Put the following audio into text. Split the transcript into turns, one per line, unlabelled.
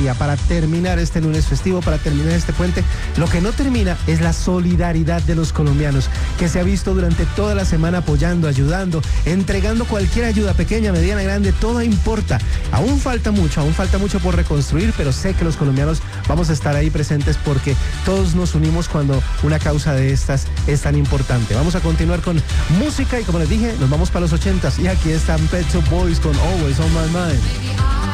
alegría, para terminar este lunes festivo, para terminar este puente. Lo que no termina es la solidaridad de los colombianos, que se ha visto durante toda la semana apoyando, ayudando, entregando cualquier ayuda, pequeña, mediana, grande, todo importa. Aún falta mucho por reconstruir, pero sé que los colombianos vamos a estar ahí presentes porque todos nos unimos cuando una causa de estas es tan importante. Vamos a continuar con música y como les dije, nos vamos para los 80s y aquí están Pet Shop Boys con Always on My Mind.